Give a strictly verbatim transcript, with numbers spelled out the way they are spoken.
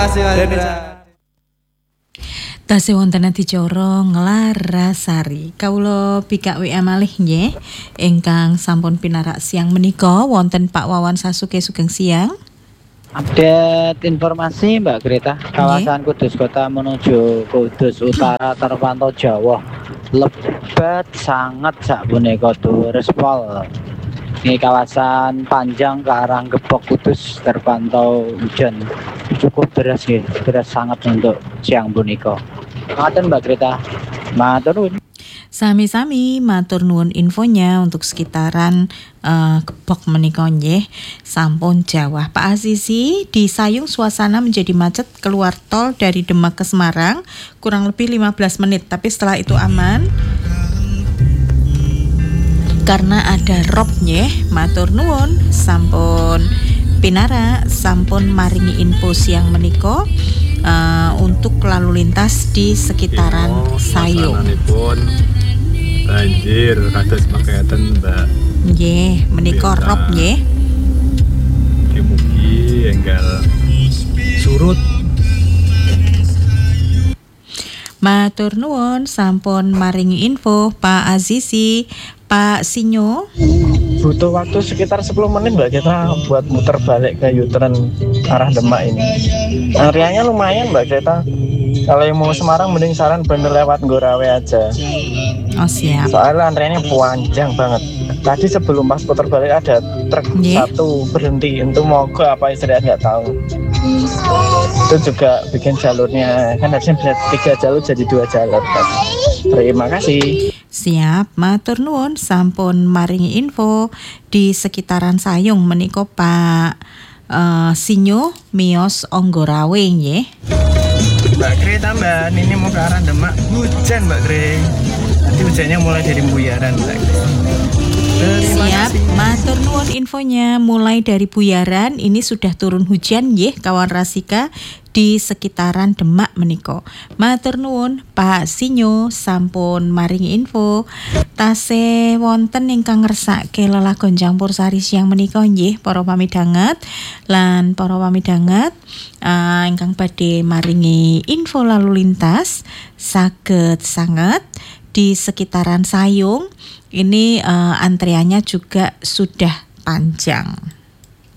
kasih Mas Indra. Tasih wonten adicara Nglarasari. Kawula bikak W A malih nggih ingkang sampun pinarak siang menika wonten Pak Wawan Sasuke Sugeng Siang. Update informasi Mbak Greta, kawasan Kudus Kota menuju Kudus Utara terpantau Jawa lebat sangat sak punika dhuwur pol. Ini kawasan panjang ke arah Gepok Kudus terpantau hujan cukup deras ya, deras sangat untuk siang punika. Ngaten Mbak Greta, matur nuwun. Sami-sami matur nuwun infonya untuk sekitaran uh, Gepok menika nggih sampun Jawa. Pak Azizi, di Sayung suasana menjadi macet keluar tol dari Demak ke Semarang kurang lebih lima belas menit, tapi setelah itu aman karena ada rob nggih. Matur nuwun sampun pinara sampun maringi info siang menika uh, untuk lalu lintas di sekitaran Imo, Sayung. Banjir kados makaten Mbak. Nggih, menika rob nggih. Mugi enggal surut. Matur nuwun sampun maringi info Pak Azizi. Pak Sinyo, butuh waktu sekitar sepuluh menit Mbak kita buat muter balik ke U-turn arah Demak ini. Antriannya lumayan Mbak kita. Kalau yang mau Semarang mending saran bener lewat Gorawe aja. Oh siap. Soalnya antriannya panjang banget. Tadi sebelum pas putar balik ada truk yeah. satu berhenti, itu mau ke apa istilahnya nggak tahu. Itu juga bikin jalurnya kan harusnya bisa tiga jalur jadi dua jalur. Terima kasih. Siap, matur nuwun sampun maringi info di sekitaran Sayung menika Pak uh, Sinyo miyos Anggorawe nggih. Mbak Gre tambahan ini mau ke arah Demak hujan Mbak Gre. Nanti hujannya mulai dari Buyaran Mbak Gre. Siap, matur nuwun infonya mulai dari Buyaran ini sudah turun hujan nggih kawan Rasika di sekitaran Demak menika. Matur nuwun Pak Sinyo sampun maringi info. Tasih wonten ingkang ngersake lelagon campursari siang menika nggih para pamidanget lan para pamidanget uh, ingkang badhe maringi info lalu lintas saged sanget di sekitaran Sayung. Ini uh, antriannya juga sudah panjang.